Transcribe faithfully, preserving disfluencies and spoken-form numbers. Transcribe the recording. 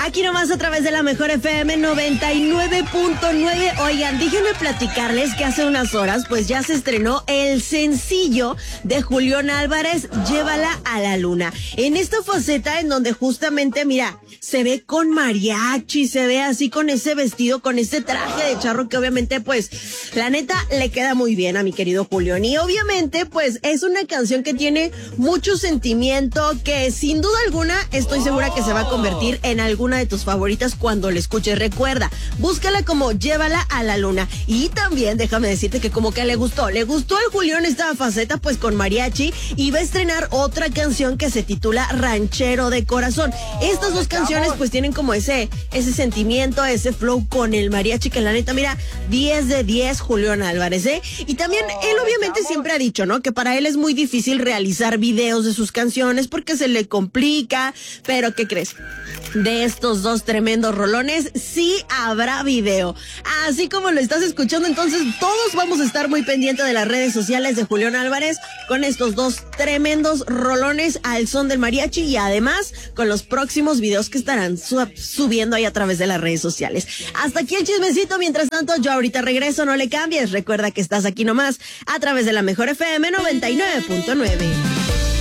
Aquí nomás a través de la Mejor F M noventa y nueve punto nueve. Oigan, déjenme platicarles que hace unas horas pues ya se estrenó el sencillo de Julián Álvarez, Llévala a la Luna. En esta faceta en donde justamente, mira, se ve con mariachi, se ve así con ese vestido, con ese traje de charro que obviamente pues la neta le queda muy bien a mi querido Julián. Y obviamente pues es una canción que tiene mucho sentimiento, que sin duda alguna estoy segura que se va a convertir en alguna de tus favoritas cuando la escuches. Recuerda, búscala como Llévala a la Luna. Y también déjame decirte que como que le gustó, le gustó al Julián esta faceta pues con mariachi, y va a estrenar otra canción que se titula Ranchero de Corazón. Estas dos canciones pues tienen como ese, ese sentimiento, ese flow con el mariachi, que la neta, mira, diez de diez Julián Álvarez, ¿eh? Y también él obviamente siempre ha dicho, ¿no?, que para él es muy difícil realizar videos de sus canciones porque se le complica, pero ¿qué crees? De estos dos tremendos rolones sí habrá video. Así como lo estás escuchando, entonces todos vamos a estar muy pendientes de las redes sociales de Julián Álvarez con estos dos tremendos rolones al son del mariachi, y además con los próximos videos que estarán sub- subiendo ahí a través de las redes sociales. Hasta aquí el chismecito. Mientras tanto, yo ahorita regreso, no le cambies. Recuerda que estás aquí nomás a través de la Mejor F M noventa y nueve punto nueve.